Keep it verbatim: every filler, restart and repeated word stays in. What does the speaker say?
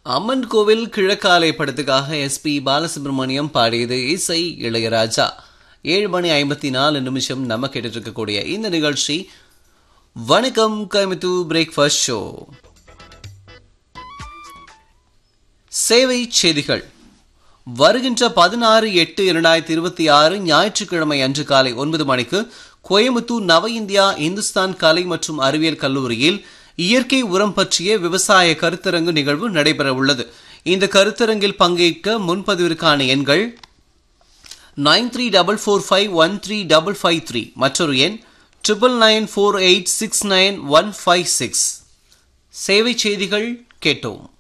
அம்மன் கோவில் கிழக்காலை படத்துக்காக S B Balasubramaniam பாடியது இசை இளையராஜா. ஏழு மணி ஐம்பத்தி நாலு நிமிஷம் நம்ம கேட்டுட்டு இருக்கக்கூடிய இந்த நிகழ்ச்சி வணக்கம் கோயம்புத்தூர் பிரேக்ஃபாஸ்ட் ஷோ. சேவை செய்திகள். வருகின்ற பதினாறு எட்டு இரண்டாயிரத்தி இருபத்தி ஆறு ஞாயிற்றுக்கிழமை அன்று காலை ஒன்பது மணிக்கு கோயம்புத்தூர் நவ இந்தியா இந்துஸ்தான் கலை மற்றும் அறிவியல் கல்லூரியில் இயற்கை உரம் பற்றிய விவசாய கருத்தரங்கு நிகழ்வு நடைபெற உள்ளது. இந்த கருத்தரங்கில் பங்கேற்க முன்பதிவிற்கான எண்கள் nine three double four five one three double five three மற்றொரு எண் triple nine four eight six nine one five six. சேவை செய்திகள் கேட்டோம்.